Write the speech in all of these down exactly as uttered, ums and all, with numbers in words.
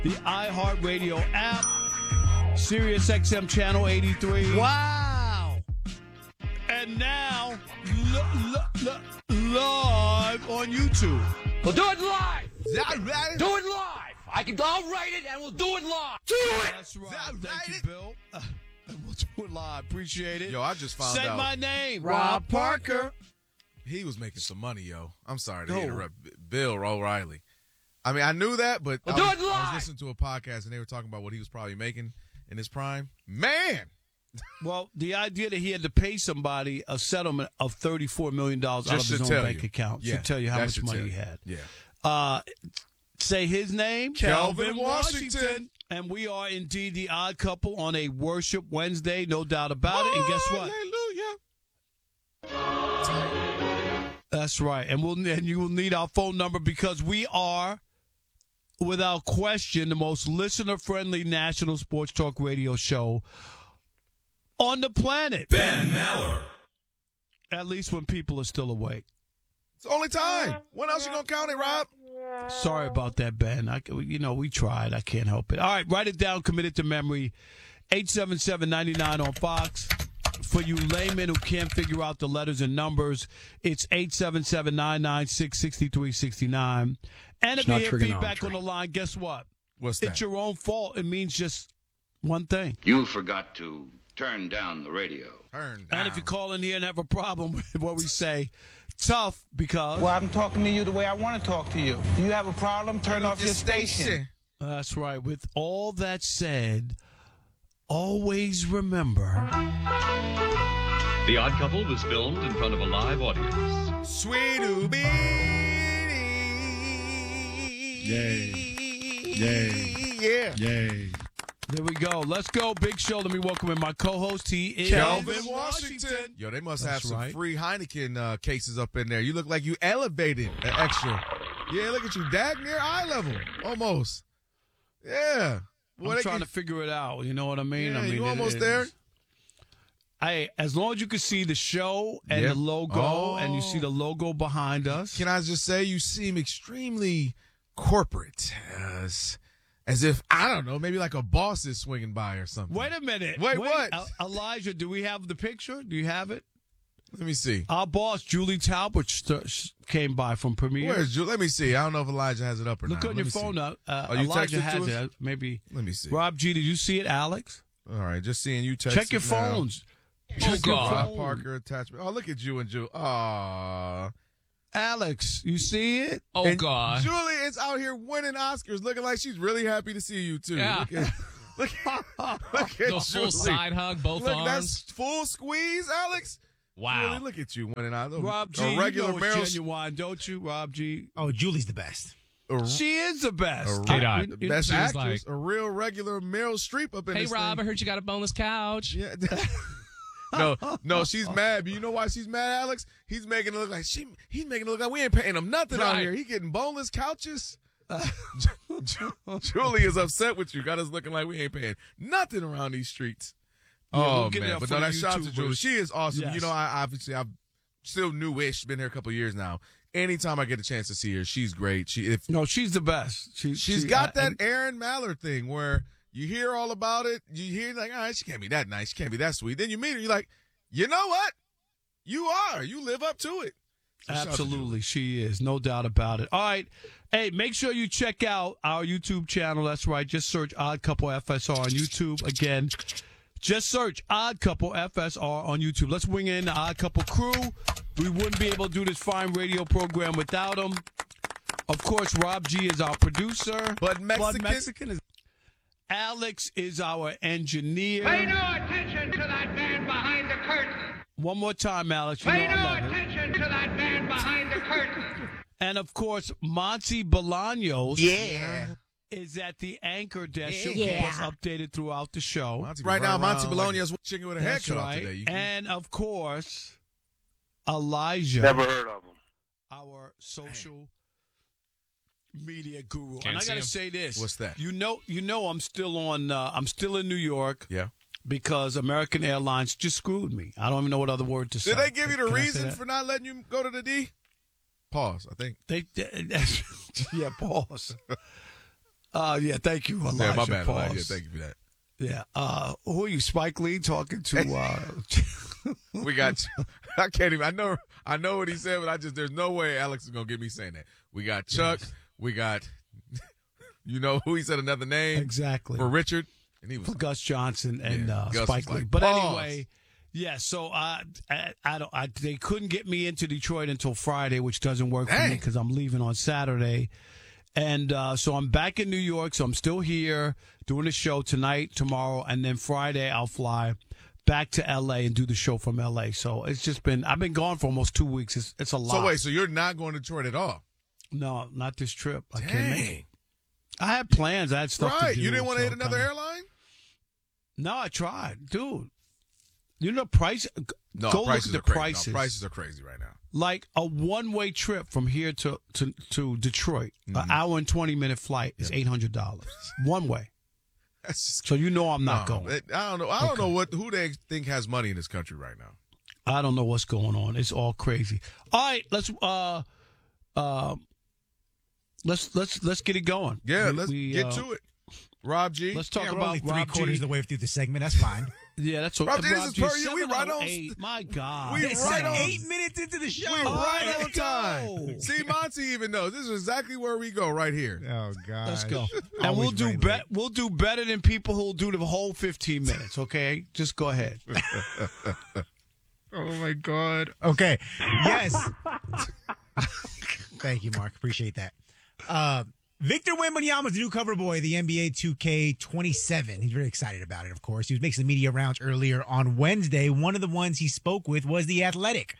the iHeartRadio app, Sirius X M Channel eighty-three. Wow. And now, l- l- l- live on YouTube. We'll do it live. Is that right? Do it live. I can. I'll write it, and we'll do it live. Do it. That's right. that Thank right? you, Bill. Uh, and we'll do it live. Appreciate it. Yo, I just found Say out my name, Rob Rob Parker. he was making some money, yo. I'm sorry to No. interrupt. Bill O'Reilly. I mean, I knew that, but Well, I, do was, it I was live. listening to a podcast, and they were talking about what he was probably making in his prime. Man! Well, the idea that he had to pay somebody a settlement of thirty-four million dollars out of Just his should own tell bank you. account Yeah, should tell you how that much should money tell he you. had. Yeah. Uh, say his name, Calvin Washington. And we are indeed the odd couple on a Worship Wednesday, no doubt about it. And guess what? Hallelujah. That's right. And we'll and you will need our phone number because we are, without question, the most listener-friendly national sports talk radio show on the planet. Ben Maller. At least when people are still awake. It's the only time. When else you going to count it, Rob? Sorry about that, Ben. I, you know, we tried. I can't help it. All right, write it down. Commit it to memory. eight seven seven, nine nine on Fox. For you laymen who can't figure out the letters and numbers, it's eight seven seven, nine nine six, six three six nine. And if It's you not hear trigonometry. feedback on the line, guess what? What's that? It's your own fault. It means just one thing. You forgot to turn down the radio. Turn And if down. you call in here and have a problem with what we say, tough because Well, I'm talking to you the way I want to talk to you. Do you have a problem? Turn off your station. that's right. With all that said, always remember. The Odd Couple was filmed in front of a live audience. Sweet Ubi. Yay. Yay. Yeah. Yay. There we go. Let's go. Big show. Let me welcome in my co-host. He is Calvin Washington. Yo, they must That's have some right. free Heineken uh, cases up in there. You look like you elevated an extra. Yeah, look at you. Dag near eye level. Almost. Yeah. Boy, I'm they trying can- to figure it out. You know what I mean? Yeah, I mean, you it- almost it- there. Hey, as long as you can see the show and Yep. the logo, Oh. and you see the logo behind us. Can I just say you seem extremely corporate, as, as if I don't know, maybe like a boss is swinging by or something. Wait a minute. Wait, what? El- Elijah, do we have the picture? Do you have it? Let me see. Our boss, Julie Talbot, st- sh- came by from Premiere. Where's Ju- Let me see. I don't know if Elijah has it up or Look not. on Let your me phone see. up. Uh, Oh, you Elijah texted to has us? it. Maybe. Let me see. Rob G, did you see it, Alex? All right, just seeing you text. Check your it now. phones. Oh, Check your God. Rob phone. Parker attachment. Oh, look at you and Ju. Aw. Alex, you see it? Oh, And God. Julie is out here winning Oscars, looking like she's really happy to see you too. Yeah. Look at, look at, look at The Julie. full side hug, both Look, arms. that's full squeeze, Alex. Wow. Julie, look at you winning out. Rob G, a regular you know it's Meryl. genuine, don't you, Rob G? Oh, Julie's the best. A, She is the best. a, K-Dot. You- you- best She's actress, like- a real regular Meryl Streep up in Hey, this Rob, I thing. heard you got a boneless couch. Yeah. no, no, she's mad. But you know why she's mad, Alex? He's making it look like she. He's making it look like we ain't paying him nothing out Right. here. He getting boneless couches. Ju- Julie is upset with you. Got us looking like we ain't paying nothing around these streets. Yeah, oh we'll get man, that but for no, the that shout out to YouTubers. Julie. She is awesome. Yes. You know, I obviously I'm still newish. Been here a couple of years now. Anytime I get a chance to see her, she's great. She if No, she's the best. She, she's she- got I- that Aaron Mallard thing where you hear all about it. You hear like, all right, she can't be that nice. She can't be that sweet. Then you meet her, you're like, you know what? You are. You live up to it. So shout out to Julie. Absolutely, she is. No doubt about it. All right. Hey, make sure you check out our YouTube channel. That's right. Just search Odd Couple F S R on YouTube. Again, just search Odd Couple F S R on YouTube. Let's bring in the Odd Couple crew. We wouldn't be able to do this fine radio program without them. Of course, Rob G is our producer. But Mexican- Mexican is. Alex is our engineer. Pay no attention to that man behind the curtain. One more time, Alex. You Pay know I no love it. attention to that man behind the curtain. And of course, Monty Bolaños Yeah. is at the anchor desk. She'll Yeah. keep us updated throughout the show. Monty right now, run Monty around Bologna like- is chicken with a head That's cut off right. today. You can- And of course, Elijah, Never heard of him. our social media guru. Can't and I see got to him. say this. What's that? You know, you know, I'm still on. Uh, I'm still in New York yeah. because American Airlines just screwed me. I don't even know what other word to say. Did they give you the Can I say reason that? for not letting you go to the D? Pause. I think. They, yeah, pause. Uh, yeah, thank you, Elijah. Yeah, my bad. Pause. Elijah. Yeah, thank you for that. Yeah. Uh, who are you, Spike Lee, talking to? Uh, We got. I can't even. I know. I know what he said, but I just. There's no way Alex is gonna get me saying that. We got Chuck. Yes. We got. You know who he said another name exactly. for Richard, and he was For Gus Johnson and Yeah, uh, Gus Spike was Lee. like, But "Pause." anyway, yeah. So uh, I, I don't. I, they couldn't get me into Detroit until Friday, which doesn't work for me Dang. because I'm leaving on Saturday, and uh, so I'm back in New York. So I'm still here doing the show tonight, tomorrow, and then Friday I'll fly back to L A and do the show from L A. So it's just been. I've been gone for almost two weeks. It's, it's a lot. So wait, so you're not going to Detroit at all? No, not this trip. I can't make it. Dang. I had plans. I had stuff to Right. do. You didn't want to so hit another kinda- airline? No, I tried, dude. You know, price. No, go prices look at are the crazy. prices. No, prices are crazy right now. Like a one-way trip from here to to, to Detroit, an hour and twenty minute flight is eight hundred dollars one way. That's just, So you know I'm not no, going. it- I don't know. I don't Okay. know what who they think has money in this country right now. I don't know what's going on. It's all crazy. All right, let's uh uh let's let's let's get it going. Yeah, We- let's we, get uh, to it. Rob G. Let's talk Yeah, we're about only three Rob quarters G. of the way through the segment. That's fine. Yeah, that's what. Rob G, this Rob is G, per you. We right on- seven oh eight. My God, We It's right like on- eight minutes into the show. We All right right, on let's time. go. See, Monty even knows this is exactly where we go right here. Oh God. Let's go. And we'll do better. bet. We'll do better than people who'll do the whole fifteen minutes. Okay, just go ahead. Oh my God. Okay. Yes. Thank you, Mark. Appreciate that. Uh, Victor Wembanyama's the new cover boy of the N B A two K twenty-seven. He's very excited about it, of course. He was making some media rounds earlier on Wednesday. One of the ones he spoke with was The Athletic.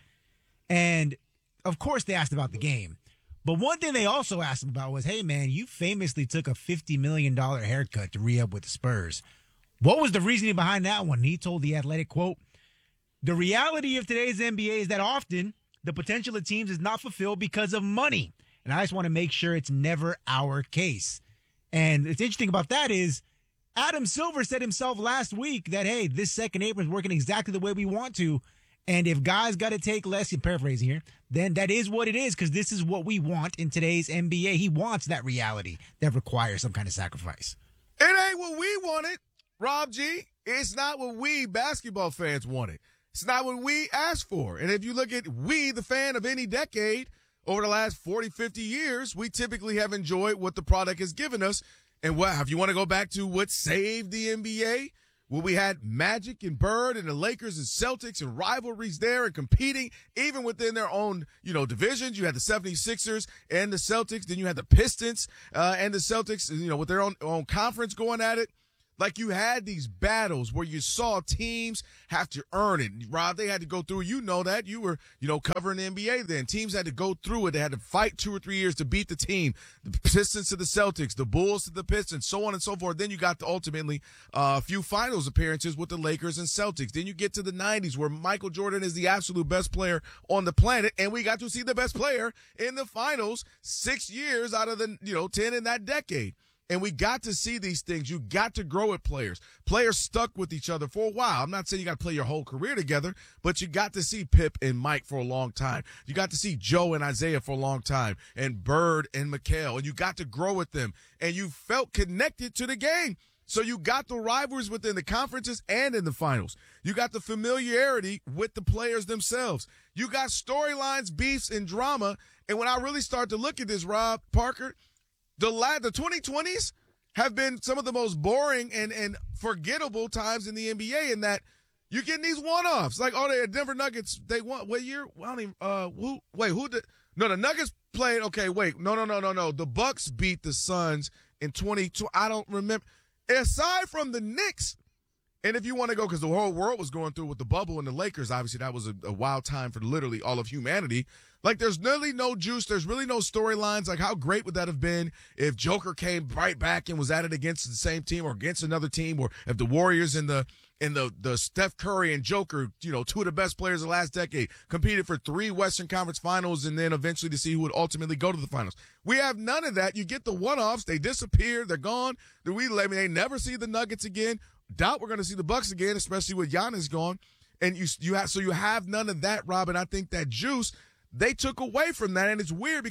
And, of course, they asked about the game. But one thing they also asked him about was, hey, man, you famously took a fifty million dollars haircut to re-up with the Spurs. What was the reasoning behind that one? And he told The Athletic, quote, the reality of today's N B A is that often the potential of teams is not fulfilled because of money. And I just want to make sure it's never our case. And what's interesting about that is Adam Silver said himself last week that, hey, this second apron is working exactly the way we want to. And if guys got to take less, I'm paraphrasing here, then that is what it is because this is what we want in today's N B A. He wants that reality that requires some kind of sacrifice. It ain't what we wanted, Rob G. It's not what we basketball fans wanted. It's not what we asked for. And if you look at we, the fan of any decade, over the last forty, fifty years, we typically have enjoyed what the product has given us. And what, if you want to go back to what saved the N B A, where we had Magic and Bird and the Lakers and Celtics and rivalries there and competing even within their own, you know, divisions. You had the seventy-sixers and the Celtics. Then you had the Pistons uh, and the Celtics, you know, with their own, own conference going at it. Like you had these battles where you saw teams have to earn it. Rob, they had to go through. You know that. You were, you know, covering the N B A then. Teams had to go through it. They had to fight two or three years to beat the team. The Pistons to the Celtics, the Bulls to the Pistons, so on and so forth. Then you got to ultimately uh, a few finals appearances with the Lakers and Celtics. Then you get to the nineties where Michael Jordan is the absolute best player on the planet, and we got to see the best player in the finals six years out of the, you know, ten in that decade. And we got to see these things. You got to grow with players. Players stuck with each other for a while. I'm not saying you got to play your whole career together, but you got to see Pip and Mike for a long time. You got to see Joe and Isaiah for a long time, and Bird and Mikal, and you got to grow with them. And you felt connected to the game. So you got the rivalries within the conferences and in the finals. You got the familiarity with the players themselves. You got storylines, beefs, and drama. And when I really start to look at this, Rob Parker, The la- the twenty twenties have been some of the most boring and, and forgettable times in the N B A in that you're getting these one-offs. Like, oh, the Denver Nuggets, they won. What year? I don't even, uh, who, wait, who did? No, the Nuggets played, okay, wait. No, no, no, no, no. The Bucks beat the Suns in twenty-two. I don't remember. Aside from the Knicks, and if you want to go, because the whole world was going through with the bubble and the Lakers, obviously that was a, a wild time for literally all of humanity. Like, there's really no juice. There's really no storylines. Like, how great would that have been if Joker came right back and was at it against the same team or against another team, or if the Warriors and the and the the Steph Curry and Joker, you know, two of the best players of the last decade, competed for three Western Conference finals and then eventually to see who would ultimately go to the finals. We have none of that. You get the one-offs. They disappear. They're gone. We, I mean, they never see the Nuggets again. Doubt we're going to see the Bucks again, especially with Giannis gone. And you you have so you have none of that, Rob. And I think that juice, they took away from that. And it's weird because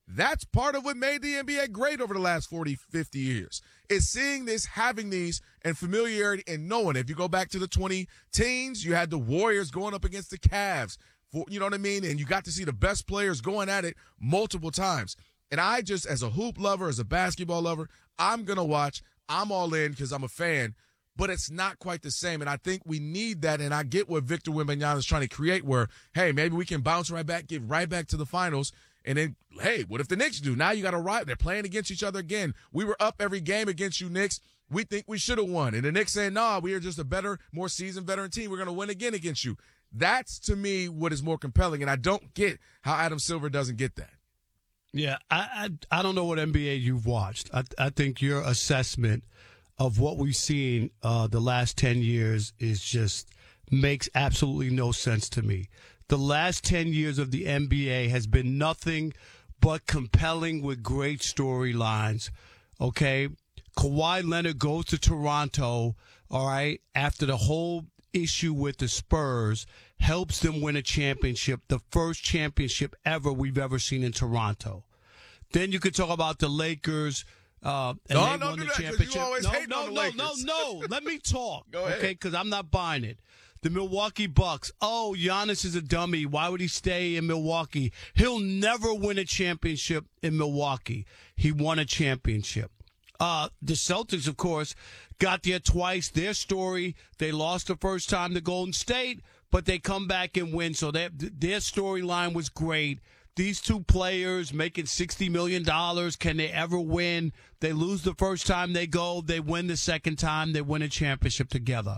That's part of what made the N B A great over the last forty, fifty years, is seeing this, having these, and familiarity and knowing. If you go back to the twenty teens, you had the Warriors going up against the Cavs, for, you know what I mean? And you got to see the best players going at it multiple times. And I just, as a hoop lover, as a basketball lover, I'm going to watch. I'm all in because I'm a fan. But it's not quite the same, and I think we need that, and I get what Victor Wembanyama is trying to create where, hey, maybe we can bounce right back, get right back to the finals, and then, hey, what if the Knicks do? Now you got to ride. They're playing against each other again. We were up every game against you, Knicks. We think we should have won. And the Knicks saying, nah, we are just a better, more seasoned veteran team. We're going to win again against you. That's, to me, what is more compelling, and I don't get how Adam Silver doesn't get that. Yeah, I I, I don't know what N B A you've watched. I, I think your assessment of what we've seen uh, the last ten years is just makes absolutely no sense to me. The last ten years of the N B A has been nothing but compelling with great storylines, okay? Kawhi Leonard goes to Toronto, all right, after the whole issue with the Spurs, helps them win a championship, the first championship ever we've ever seen in Toronto. Then you could talk about the Lakers. Uh, and no, they don't won do the that, 'cause championship. you always no, hate no, on the no, Lakers. no, no. Let me talk, Go ahead. okay? Because I'm not buying it. The Milwaukee Bucks. Oh, Giannis is a dummy. Why would he stay in Milwaukee? He'll never win a championship in Milwaukee. He won a championship. Uh, the Celtics, of course, got there twice. Their story, they lost the first time to Golden State, but they come back and win. So their their storyline was great. These two players making sixty million dollars, can they ever win? They lose the first time they go. They win the second time. They win a championship together.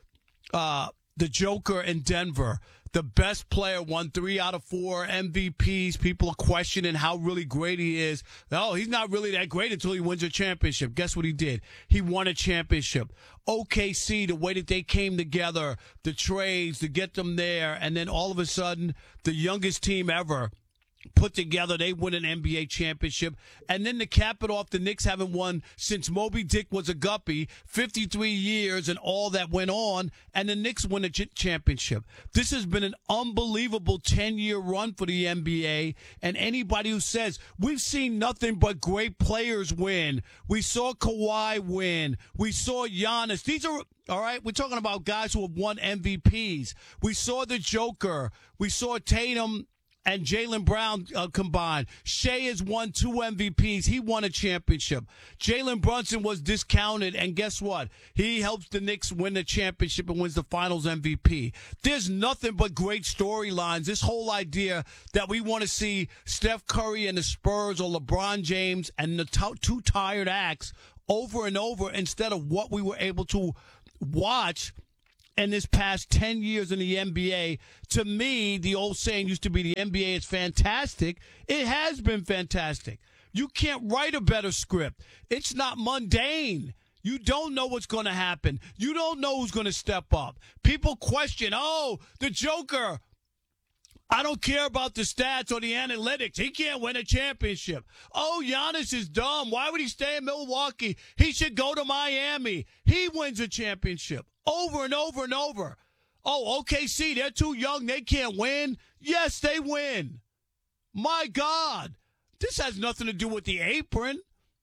Uh, the Joker in Denver, the best player, won three out of four M V Ps. People are questioning how really great he is. Oh, he's not really that great until he wins a championship. Guess what he did? He won a championship. O K C, the way that they came together, the trades to get them there, and then all of a sudden, the youngest team ever put together, they win an N B A championship. And then to cap it off, the Knicks haven't won since Moby Dick was a guppy, fifty-three years and all that went on, and the Knicks win a ch- championship. This has been an unbelievable ten-year run for the N B A, and anybody who says, we've seen nothing but great players win, we saw Kawhi win, we saw Giannis, these are... All right, we're talking about guys who have won M V Ps. We saw the Joker. We saw Tatum and Jaylen Brown uh, combined. Shea has won two M V Ps. He won a championship. Jalen Brunson was discounted, and guess what? He helps the Knicks win the championship and wins the Finals M V P. There's nothing but great storylines. This whole idea that we want to see Steph Curry and the Spurs or LeBron James and the t- two tired acts over and over instead of what we were able to watch in this past ten years in the N B A. To me, the old saying used to be the N B A is fantastic. It has been fantastic. You can't write a better script. It's not mundane. You don't know what's going to happen. You don't know who's going to step up. People question, oh, the Joker. I don't care about the stats or the analytics. He can't win a championship. Oh, Giannis is dumb. Why would he stay in Milwaukee? He should go to Miami. He wins a championship over and over and over. Oh, O K C, they're too young. They can't win. Yes, they win. My God. This has nothing to do with the apron.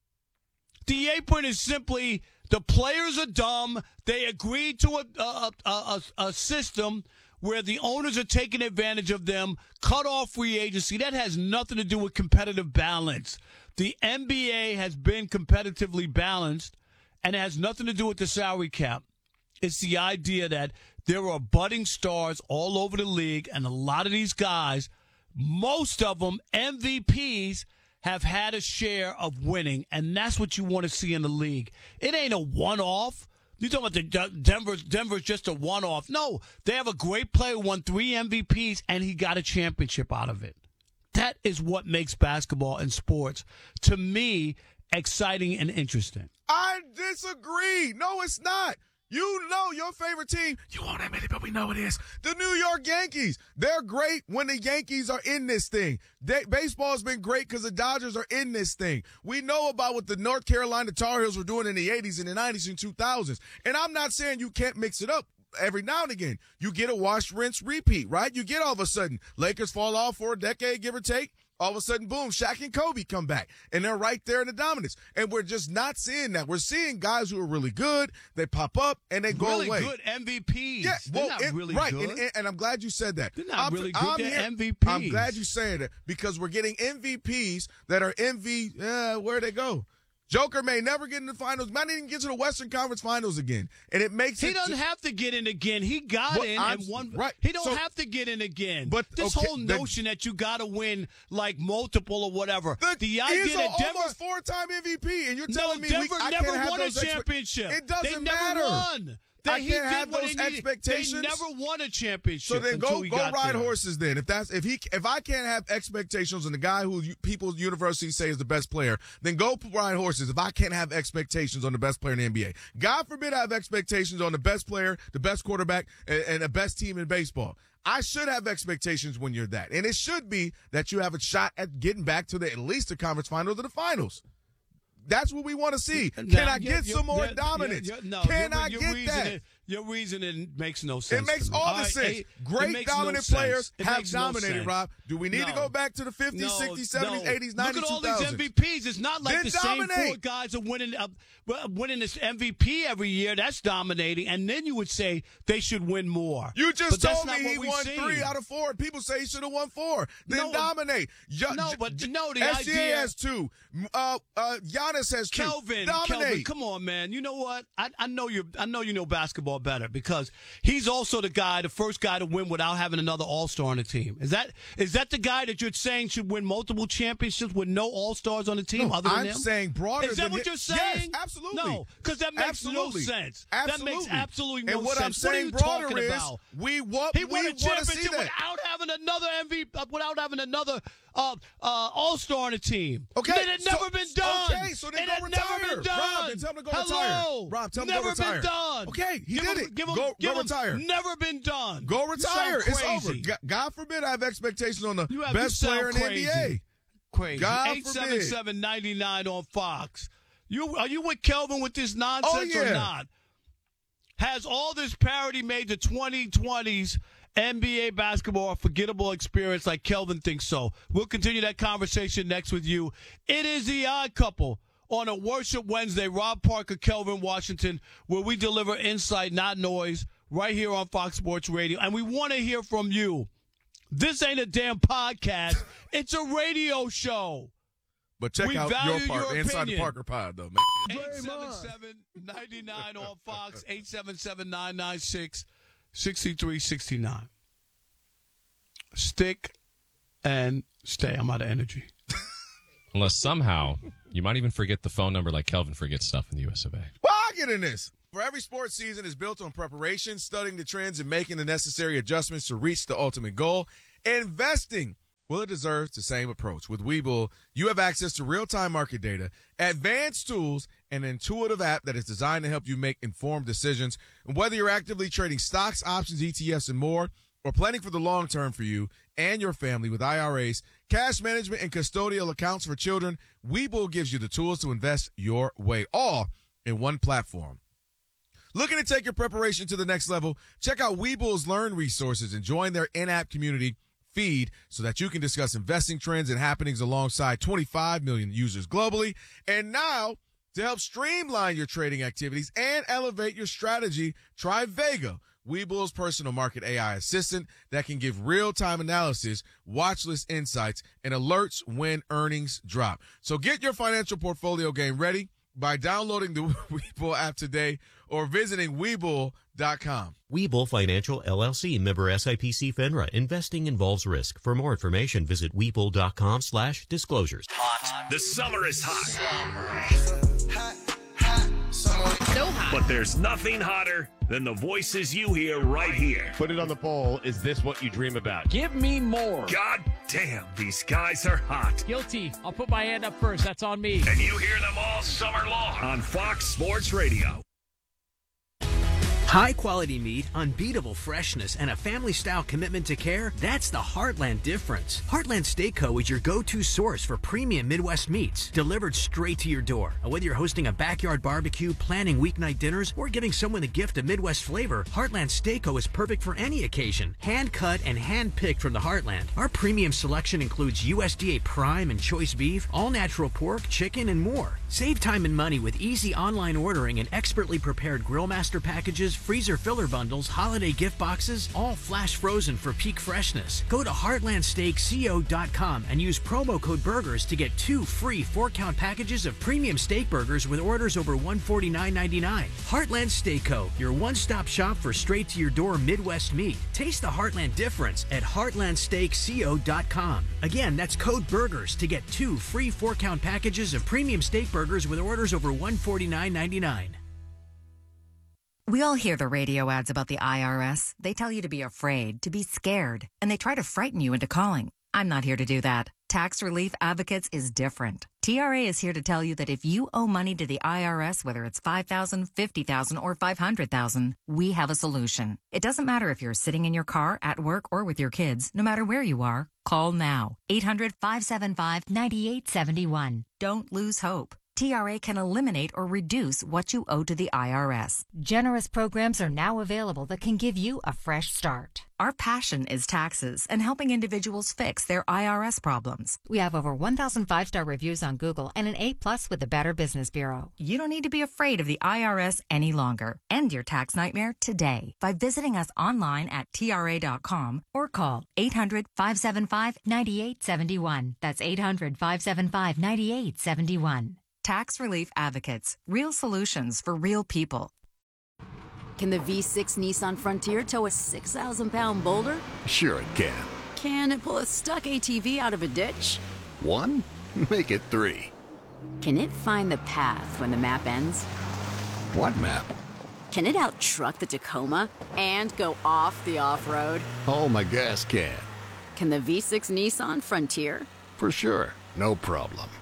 The apron is simply the players are dumb. They agreed to a, a, a, a, a system where the owners are taking advantage of them, cut off free agency. That has nothing to do with competitive balance. The N B A has been competitively balanced, and it has nothing to do with the salary cap. It's the idea that there are budding stars all over the league, and a lot of these guys, most of them M V Ps, have had a share of winning, and that's what you want to see in the league. It ain't a one-off. You talking about the Denver's Denver's just a one-off. No, they have a great player who won three M V Ps, and he got a championship out of it. That is what makes basketball and sports, to me, exciting and interesting. I disagree. No, it's not. You know your favorite team. You won't admit it, but we know it is. The New York Yankees. They're great when the Yankees are in this thing. They, baseball's been great because the Dodgers are in this thing. We know about what the North Carolina Tar Heels were doing in the eighties and the nineties and two thousands. And I'm not saying you can't mix it up. Every now and again, you get a wash, rinse, repeat, right? You get all of a sudden, Lakers fall off for a decade, give or take. All of a sudden, boom, Shaq and Kobe come back, and they're right there in the dominance. And we're just not seeing that. We're seeing guys who are really good. They pop up, and they go really away. Really good M V Ps. Yeah, They're well, not it, really right, good. And, and, and I'm glad you said that. They're not I'm, really good. I'm They're here, M V Ps. I'm glad you said it because we're getting M V Ps that are M V. Uh, where'd they go? Joker may never get in the finals. Might not even get to the Western Conference Finals again, and it makes he it doesn't just, have to get in again. He got Well, in I'm- and won. right. He don't So- have to get in again. But, this okay, whole the- notion that you got to win like multiple or whatever. The, The, idea he's that a Denver, almost four-time M V P, and you're no, telling me Denver we, I never can't have won a those expe- championship. It doesn't they never matter. won. They, I he can't did have what those he needed. expectations. They never won a championship. So then until go he go got ride there. horses. Then if that's if he if I can't have expectations on the guy who you, people universities say is the best player, then go ride horses. If I can't have expectations on the best player in the N B A, God forbid I have expectations on the best player, the best quarterback, and, and the best team in baseball. I should have expectations when you're that, and it should be that you have a shot at getting back to the at least the conference finals or the finals. That's what we want to see. Can Now, I you- get you- some more you- dominance? you- you- no, Can your- I your get reasoning- that? Your reasoning makes no sense. It makes to me. all the right, sense. it- it Great makes no dominant sense. players It have makes no dominated, sense. Rob. Do we need No. to go back to the fifties, No, sixties, seventies, no. eighties, nineties, Look at all two thousands? these M V Ps. It's not like Then the same four dominate. guys are winning uh, winning this M V P every year. That's dominating. And then you would say they should win more. You just But that's told not me what he we've won seen. three out of four. People say he should have won four. Then No, dominate. Yo- no, but J- no, the S G A idea- has two. Uh, uh, Giannis has two. Kelvin, dominate. Kelvin, come on, man. You know what? I, I know you. I know you know basketball better because he's also the guy, the first guy to win without having another All Star on the team. Is that is that the guy that you're saying should win multiple championships with no All Stars on the team? No, other than I'm him? saying broader Is that than what it- you're saying? Yes, absolutely. No, because that makes Absolutely. no sense. Absolutely. That makes absolutely no and what sense. I'm saying what are you broader talking is about? we want He we won a want to see championship that. without having another M V P, uh, without having another uh, uh, All Star on the team. Okay, It had so- never been done. Okay, so then it go had retire. never been done. Rob, then tell him to go Hello. retire. Rob, tell him never to go retire. been done. Okay, he give did him, it. Give him, Go- give go him, retire. Never been done. Go You retire. sound It's over. crazy. God, God forbid I have expectations on the You have- best you sound player in the N B A. crazy. Crazy. God eight seven seven, nine nine on Fox. You are you with Kelvin with this nonsense Oh, yeah. or not? Has all this parody made the twenty twenties N B A basketball a forgettable experience like Kelvin thinks so? We'll continue that conversation next with you. It is The Odd Couple on a Worship Wednesday. Rob Parker, Kelvin Washington, where we deliver insight, not noise, right here on Fox Sports Radio. And we want to hear from you. This ain't a damn podcast. It's a radio show. But check We out value your part your inside the opinion. Parker Pod, though. eight seven seven, nine nine on Fox, eight seven seven, nine nine six, six three six nine. Stick and stay. I'm out of energy. Unless somehow you might even forget the phone number like Kelvin forgets stuff in the U S of A. Well, I get in this. For every sports season is built on preparation, studying the trends, and making the necessary adjustments to reach the ultimate goal. Investing, well, it deserves the same approach. With Webull, you have access to real-time market data, advanced tools, and an intuitive app that is designed to help you make informed decisions. And whether you're actively trading stocks, options, E T Fs, and more, or planning for the long term for you and your family with I R As, cash management, and custodial accounts for children, Webull gives you the tools to invest your way, all in one platform. Looking to take your preparation to the next level? Check out Webull's Learn resources and join their in-app community feed so that you can discuss investing trends and happenings alongside twenty-five million users globally. And now, to help streamline your trading activities and elevate your strategy, try Vega, Webull's personal market A I assistant that can give real-time analysis, watch list insights, and alerts when earnings drop. So get your financial portfolio game ready by downloading the Webull app today or visiting Webull dot com. Webull Financial, L L C, member S I P C FINRA. Investing involves risk. For more information, visit Webull dot com slash disclosures. Hot. The summer is hot. Hot, hot, so hot. But there's nothing hotter than the voices you hear right here. Put it on the poll. Is this what you dream about? Give me more. God damn, these guys are hot. Guilty. I'll put my hand up first. That's on me. And you hear them all summer long on Fox Sports Radio. High-quality meat, unbeatable freshness, and a family-style commitment to care, that's the Heartland difference. Heartland Steak Co. is your go-to source for premium Midwest meats, delivered straight to your door. And whether you're hosting a backyard barbecue, planning weeknight dinners, or giving someone the gift of Midwest flavor, Heartland Steak Co. is perfect for any occasion. Hand-cut and hand-picked from the Heartland. Our premium selection includes U S D A Prime and Choice Beef, all-natural pork, chicken, and more. Save time and money with easy online ordering and expertly prepared Grill Master packages, freezer filler bundles, holiday gift boxes, all flash frozen for peak freshness. Go to heartland steak co dot com and use promo code BURGERS to get two free four-count packages of premium steak burgers with orders over one hundred forty-nine ninety-nine. Heartland Steak Co., your one-stop shop for straight-to-your-door Midwest meat. Taste the Heartland difference at heartland steak co dot com. Again, that's code BURGERS to get two free four-count packages of premium steak burgers with orders over one hundred forty-nine ninety-nine. We all hear the radio ads about the I R S. They tell you to be afraid, to be scared, and they try to frighten you into calling. I'm not here to do that. Tax Relief Advocates is different. T R A is here to tell you that if you owe money to the I R S, whether it's five thousand dollars, fifty thousand dollars, or five hundred thousand dollars, we have a solution. It doesn't matter if you're sitting in your car, at work, or with your kids. No matter where you are, call now. eight hundred, five seven five, nine eight seven one. Don't lose hope. T R A can eliminate or reduce what you owe to the I R S. Generous programs are now available that can give you a fresh start. Our passion is taxes and helping individuals fix their I R S problems. We have over one thousand five-star reviews on Google and an A plus with the Better Business Bureau. You don't need to be afraid of the I R S any longer. End your tax nightmare today by visiting us online at T R A dot com or call eight hundred, five seven five, nine eight seven one. That's eight hundred, five seven five, nine eight seven one. Tax Relief Advocates. Real solutions for real people. Can the V six Nissan Frontier tow a six thousand pound boulder? Sure it can. Can it pull a stuck A T V out of a ditch? One? Make it three. Can it find the path when the map ends? What map? Can it out-truck the Tacoma and go off the off-road? Oh, my gas can. Can the V six Nissan Frontier? For sure. No problem.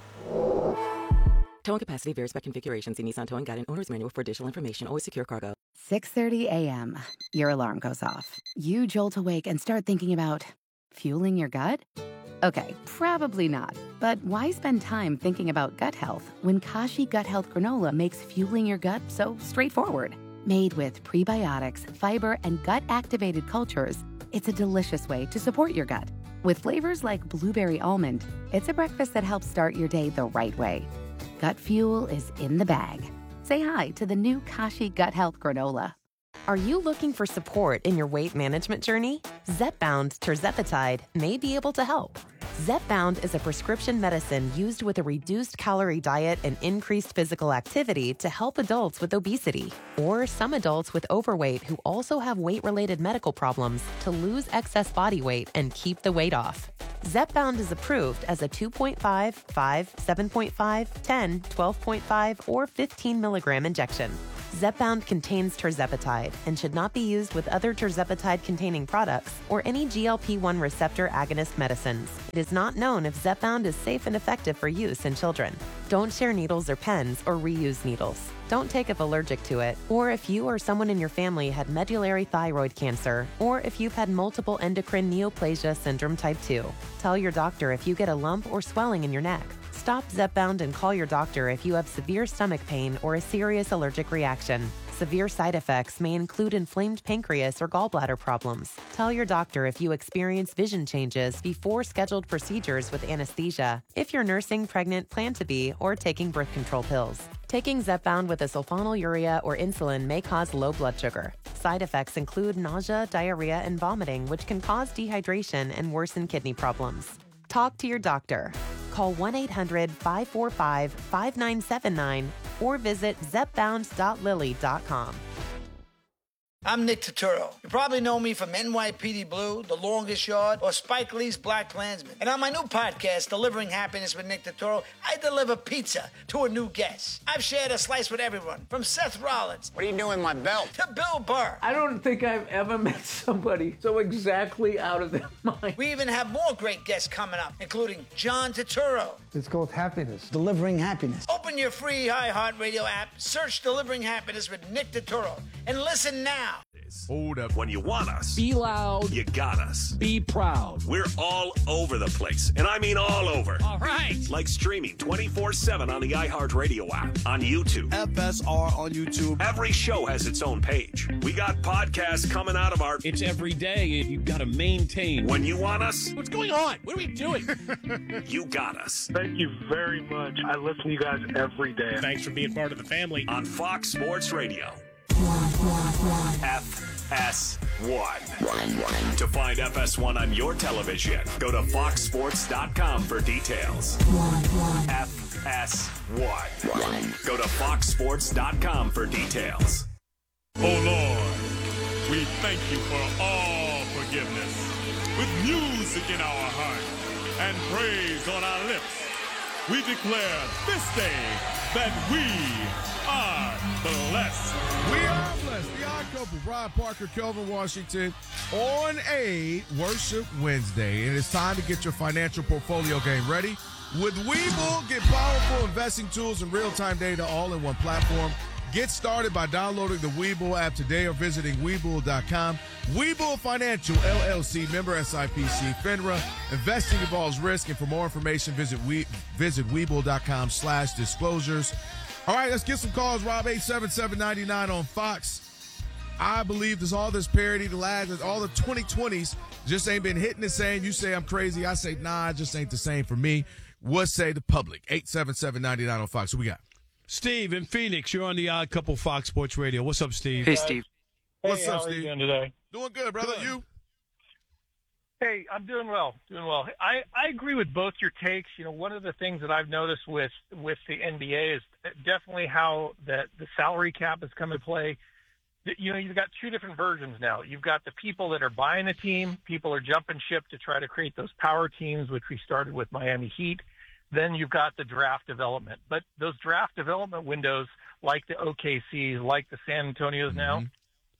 Towing capacity varies by configuration. See Nissan Towing Guide and Owner's Manual for additional information. Always secure cargo. six thirty a.m. Your alarm goes off. You jolt awake and start thinking about fueling your gut? Okay, probably not. But why spend time thinking about gut health when Kashi Gut Health Granola makes fueling your gut so straightforward? Made with prebiotics, fiber, and gut-activated cultures, it's a delicious way to support your gut. With flavors like blueberry almond, it's a breakfast that helps start your day the right way. Gut fuel is in the bag. Say hi to the new Kashi Gut Health Granola. Are you looking for support in your weight management journey? Zepbound tirzepatide may be able to help. Zepbound is a prescription medicine used with a reduced calorie diet and increased physical activity to help adults with obesity or some adults with overweight who also have weight-related medical problems to lose excess body weight and keep the weight off. Zepbound is approved as a two point five, five, seven point five, ten, twelve point five, or fifteen milligram injection. Zepbound contains tirzepatide and should not be used with other tirzepatide-containing products or any G L P one receptor agonist medicines. It is not known if Zepbound is safe and effective for use in children. Don't share needles or pens or reuse needles. Don't take if allergic to it, or if you or someone in your family had medullary thyroid cancer, or if you've had multiple endocrine neoplasia syndrome type two. Tell your doctor if you get a lump or swelling in your neck. Stop Zepbound and call your doctor if you have severe stomach pain or a serious allergic reaction. Severe side effects may include inflamed pancreas or gallbladder problems. Tell your doctor if you experience vision changes before scheduled procedures with anesthesia, if you're nursing, pregnant, plan to be, or taking birth control pills. Taking Zepbound with a sulfonylurea or insulin may cause low blood sugar. Side effects include nausea, diarrhea, and vomiting, which can cause dehydration and worsen kidney problems. Talk to your doctor. Call one eight hundred, five four five, five nine seven nine or visit zepbound dot lilly dot com. I'm Nick Turturro. You probably know me from N Y P D Blue, The Longest Yard, or Spike Lee's Black Klansman. And on my new podcast, Delivering Happiness with Nick Turturro, I deliver pizza to a new guest. I've shared a slice with everyone, from Seth Rollins. What are you doing with my belt? To Bill Burr. I don't think I've ever met somebody so exactly out of their mind. We even have more great guests coming up, including John Turturro. It's called happiness. Delivering happiness. Open your free iHeartRadio app, search Delivering Happiness with Nick Turturro, and listen now. Hold up. When you want us, Be loud. you got us. Be proud. We're all over the place, and I mean all over. All right. Like streaming twenty-four seven on the iHeartRadio app, on YouTube. F S R on YouTube. Every show has its own page. We got podcasts coming out of our... It's every day. You've got to maintain. When you want us, What's going on? What are we doing? you got us. Thank you very much. I listen to you guys every day. Thanks for being part of the family. On Fox Sports Radio. F S one. To find F S one on your television, go to fox sports dot com for details. F S one. Go to fox sports dot com for details. Oh Lord, we thank you for all forgiveness. With music in our heart and praise on our lips, we declare this day that we are blessed. We are blessed. The Odd Couple, Brian Parker, Kelvin Washington, on a Worship Wednesday. And it's time to get your financial portfolio game ready. With Webull, get powerful investing tools and real-time data all in one platform. Get started by downloading the Webull app today or visiting Webull dot com. Webull Financial, L L C, member S I P C, FINRA. Investing involves risk, and for more information, visit we, visit Webull dot com slash disclosures. All right, let's get some calls. Rob, eight seven seven, nine nine on Fox. I believe there's all this parity, the last, all the twenty twenties just ain't been hitting the same. You say I'm crazy. I say, nah, it just ain't the same for me. What say the public? eight seven seven, nine nine on Fox. Who we got? Steve in Phoenix, you're on the Odd Couple Fox Sports Radio. What's up, Steve? Hey, Steve. What's hey, up, how Steve? Are you doing today? Doing good, brother. Good. You? Hey, I'm doing well. Doing well. I, I agree with both your takes. You know, one of the things that I've noticed with with the N B A is definitely how that the salary cap has come into play. You know, you've got two different versions now. You've got the people that are buying a team. People are jumping ship to try to create those power teams, which we started with Miami Heat. Then you've got the draft development. But those draft development windows, like the O K Cs, like the San Antonios mm-hmm. now,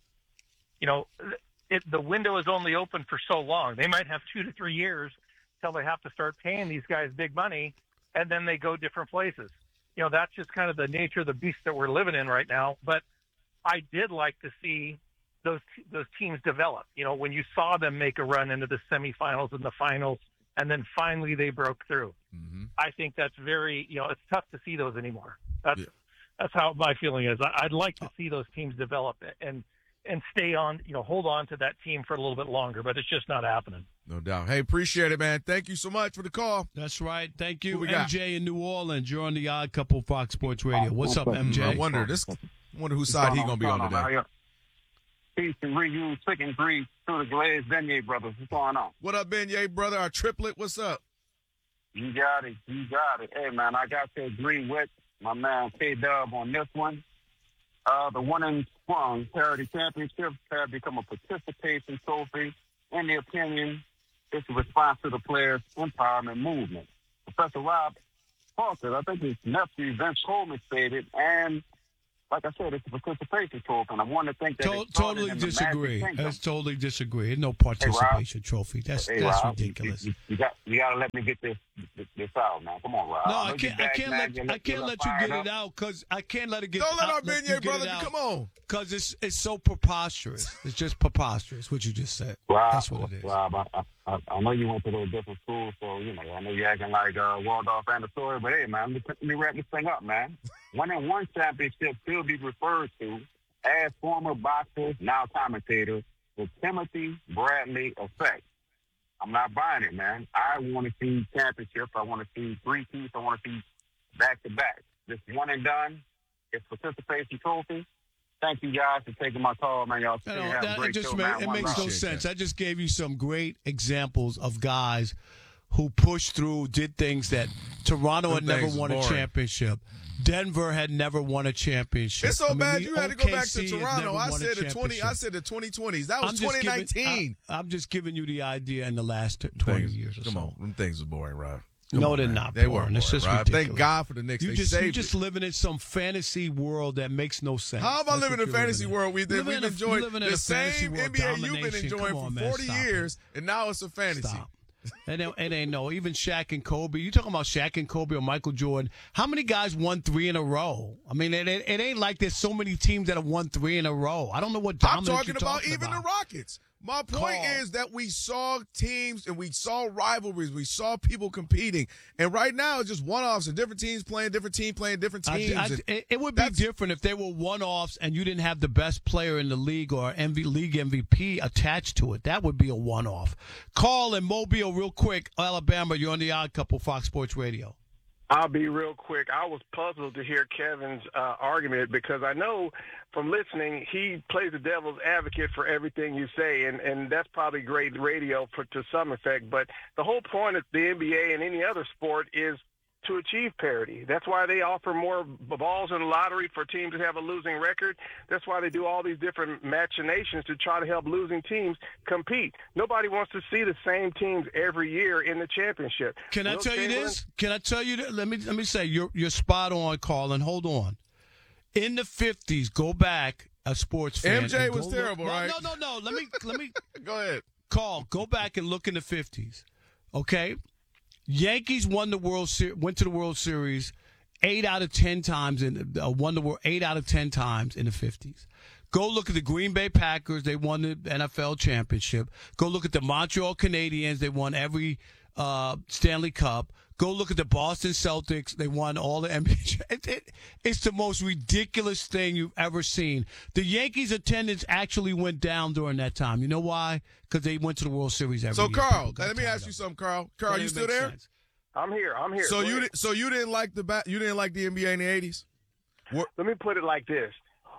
you know, it, the window is only open for so long. They might have two to three years till they have to start paying these guys big money, and then they go different places. You know, that's just kind of the nature of the beast that we're living in right now. But I did like to see those those teams develop. You know, when you saw them make a run into the semifinals and the finals, and then finally they broke through. Mm-hmm. I think that's very, you know, it's tough to see those anymore. That's yeah. that's how my feeling is. I, I'd like to see those teams develop and and stay on, you know, hold on to that team for a little bit longer, but it's just not happening. No doubt. Hey, appreciate it, man. Thank you so much for the call. That's right. Thank you, M J in New Orleans. You're on the Odd Couple Fox Sports Radio. What's up, M J? I wonder this. I wonder whose side he gonna be on today. Peace and reuse, sick and grease through the Glazed Beignet brothers. What's going on? What up, Beignet brother? Our triplet. What's up? You got it. You got it. Hey, man, I got to agree with my man K-Dub on this one. Uh, the one in Sprung Parity Championship have become a participation trophy. In the opinion, it's a response to the players' empowerment movement. Professor Rob Parker, I think his nephew Vince Coleman stated, and like I said, it's a participation trophy, and I want to think that to- it totally disagree. That's totally disagree. No participation hey, trophy. That's hey, that's Rob, ridiculous. You, you, you got you got to let me get this, this this out, man. Come on, Rob. No, I can't. I can't let. let I can't let you get up. it out because I can't let it get. Don't let out, our Beignet brother. Come on. Because it's it's so preposterous. It's just preposterous what you just said. Rob, that's what it is. Rob, I, I, I know you went to those different schools, so you know I know you're acting like uh, Waldorf and the story, but hey, man, let me, let me wrap this thing up, man. One and one championship still be referred to as former boxer, now commentator, the Timothy Bradley effect. I'm not buying it, man. I want to see championships. I want to see three peats. I want to see back to back. This one and done. It's participation trophy. Thank you guys for taking my call, man. Y'all no, have that, a great it just show, made, man. it One makes love. no sense. That. I just gave you some great examples of guys who pushed through, did things that Toronto had Them never things won a boring. championship. Denver had never won a championship. It's so I mean, bad the you had to go back O K C to has Toronto. never I won a said the twenty. I championship. said the twenty twenties. That was I'm just twenty nineteen. Giving, I, I'm just giving you the idea in the last twenty Things- years or Come so. on, them things are boring, Rob. Come No, on, they're man. not. They boring. were It's boring, just Rob. ridiculous. Thank God for the Knicks. You They just you saved just it. living in some fantasy world that makes no sense. How about That's living what in a you're fantasy living world we, that Living we've in a- enjoyed living in the a fantasy same world N B A you've been domination. enjoying Come on, for man, forty stop it. years, and now it's a fantasy. Stop. It ain't, it ain't no. Even Shaq and Kobe. You talking about Shaq and Kobe or Michael Jordan? How many guys won three in a row? I mean, it, it, it ain't like there's so many teams that have won three in a row. I don't know what I'm dominance talking you're about talking even about. the Rockets. My point Call. is that we saw teams and we saw rivalries. We saw people competing. And right now, it's just one-offs and different teams playing, different team playing different I- teams. I- and it, it would be different if they were one-offs and you didn't have the best player in the league or M V, league M V P attached to it. That would be a one-off. Call in Mobile real quick. Alabama, you're on the Odd Couple, Fox Sports Radio. I'll be real quick. I was puzzled to hear Kevin's uh, argument because I know from listening he plays the devil's advocate for everything you say, and, and that's probably great radio for to some effect. But the whole point of the N B A and any other sport is to achieve parity. That's why they offer more balls in the lottery for teams that have a losing record. That's why they do all these different machinations to try to help losing teams compete. Nobody wants to see the same teams every year in the championship. Can I Will tell you Chamberlain- this? Can I tell you that? Let me let me say you're you're spot on, Colin. Hold on. In the fifties, go back a sports fan. M J and was go terrible, look, right? No, no, no. Let me let me go ahead. Call. Go back and look in the fifties. Okay. Yankees won the World Ser- went to the World Series eight out of ten times in uh, won the world eight out of ten times in the fifties. Go look at the Green Bay Packers. They won the N F L championship. Go look at the Montreal Canadiens. They won every uh, Stanley Cup. Go look at the Boston Celtics. They won all the N B A. It, it, it's the most ridiculous thing you've ever seen. The Yankees' attendance actually went down during that time. You know why? Because they went to the World Series every So, year. Carl, People got let me tired ask of you it. something, Carl. Carl, That you didn't still make there? sense. I'm here. I'm here. So Go you ahead. didn't, so you didn't like the ba- you didn't like the N B A in the eighties? Let me put it like this.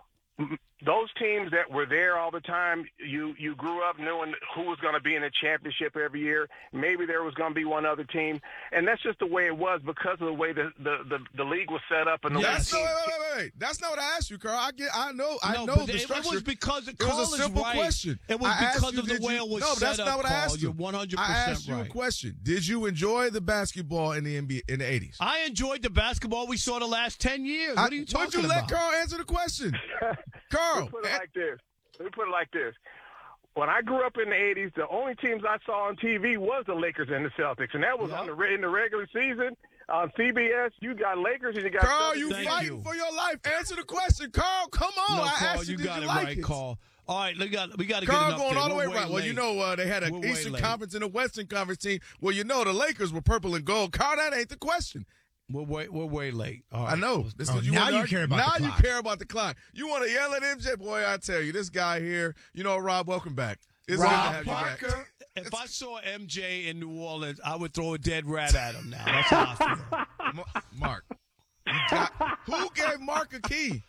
Those teams that were there all the time, you, you grew up knowing who was going to be in the championship every year. Maybe there was going to be one other team. And that's just the way it was because of the way the, the, the, the league was set up. And the That's way no, teams- wait, wait, wait, wait. That's not what I asked you, Carl. I get, I know, I No, know but the it- structure. it was because it Carl was is a simple right. question. It was I asked because you, of the did way you- it was No, but that's set not up, what I Carl. asked You're you. one hundred I percent asked you right. a question. Did you enjoy the basketball in the N B A in the eighties? I enjoyed the basketball we saw the last ten years. I- What are you talking Would you about? let Carl answer the question? Carl, Let me put it like this. Let me put it like this. When I grew up in the eighties, the only teams I saw on T V was the Lakers and the Celtics, and that was on the re- in the regular season on C B S. You got Lakers and you got Carl, Celtics. you Thank fighting for your life. Answer the question, Carl. Come on. No, I Carl, asked you, you did got you it like right, it? Carl. All right, we got we got to get Carl an going update. all the way We're right. Well, you late. know uh, they had an We're way Eastern late. Conference and a Western Conference team. Well, you know the Lakers were purple and gold. Carl, that ain't the question. We're way we're way late. All right. I know. This is Oh, what you now wanna you argue- care about Now the you clock. care about the clock. You want to yell at M J? Boy, I tell you, this guy here. You know, Rob, welcome back. It's good to Rob have you back. Parker. If I saw M J in New Orleans, I would throw a dead rat at him. Now that's how I feel. Ma- Mark, you got, who gave Mark a key?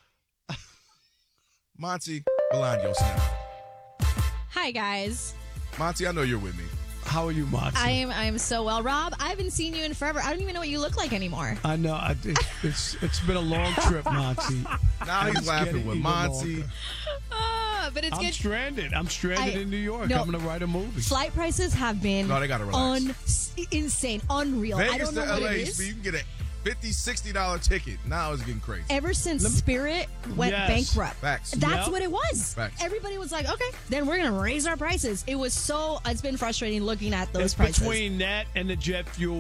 Monty Bolaños. Hi, guys. Monty, I know you're with me. How are you, Monty? I am I am so well. Rob, I haven't seen you in forever. I don't even know what you look like anymore. I know. I, it, it's it's been a long trip, Monty. Now And he's it's laughing getting with even Monty. longer. Ah, but it's I'm good. stranded. I'm stranded I- in New York. no. I'm going to write a movie. Flight prices have been No, they gotta relax. un- insane, unreal. I Vegas don't know to what L A, it is. you can get a fifty, sixty dollars ticket. Now it's getting crazy. Ever since Spirit went Yes. bankrupt, Facts. that's Yep. what it was. Facts. Everybody was like, okay, then we're going to raise our prices. It was so, it's been frustrating looking at those It's prices. between that and the jet fuel.